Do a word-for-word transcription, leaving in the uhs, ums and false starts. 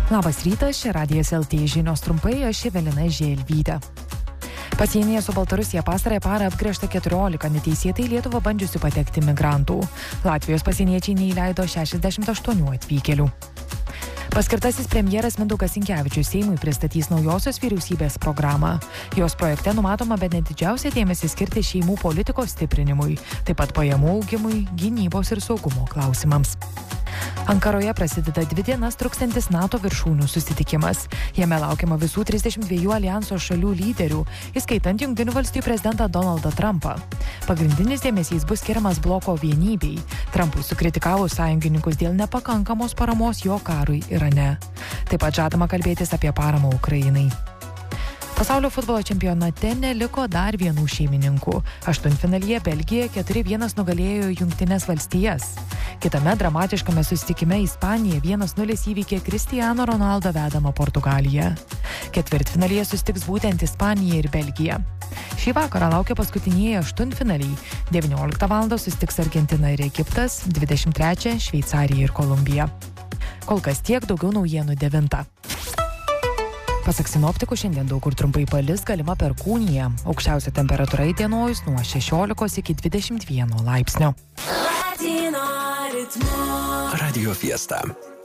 Labas rytas, čia Radijas L T žinios trumpai, aš Evelina Želvytė. Pasienyje su Baltarusija pastarąją parą apgręžta keturiolika neteisėtai į Lietuvą bandžiusių patekti migrantų. Latvijos pasieniečiai neįleido šešiasdešimt aštuonių atvykėlių. Paskirtasis premjeras Mindaugas Sinkevičius Seimui pristatys naujosios vyriausybės programą. Jos projekte numatoma bene didžiausią dėmesį skirti šeimų politikos stiprinimui, taip pat pajamų augimui, gynybos ir saugumo klausimams. Ankaroje prasideda dvi dienas truksiantis NATO viršūnių susitikimas. Jame laukiama visų trisdešimt dviejų aljanso šalių lyderių, įskaitant Jungtinių valstijų prezidentą Donaldą Trumpą. Pagrindinis dėmesys bus skiriamas bloko vienybei. Trumpui sukritikavus sąjungininkus dėl nepakankamos paramos jo karui Irane. Taip pat žadama kalbėtis apie paramą Ukrainai. Pasaulio futbolo čempionate neliko dar vienų šeimininkų. Aštuntfinalyje Belgija keturi vienas nugalėjo Jungtines valstijas. Kitame dramatiškame susitikime Ispanija vienas nulis įveikė Cristiano Ronaldo vedamą Portugaliją. Ketvirtfinalyje susitiks būtent Ispanija ir Belgija. Šį vakarą laukia paskutinieji aštuntfinaliai. devynioliktą valandą susitiks Argentina ir Egiptas, dvidešimt trečią Šveicarija ir Kolumbija. Kol kas tiek, daugiau naujienų devintą. Pasak sinoptikų, šiandien daug kur trumpai palis, galima perkūnija. Aukščiausia temperatūra įdienojus nuo šešiolikos iki dvidešimt vieno laipsnio. Radio Fiesta.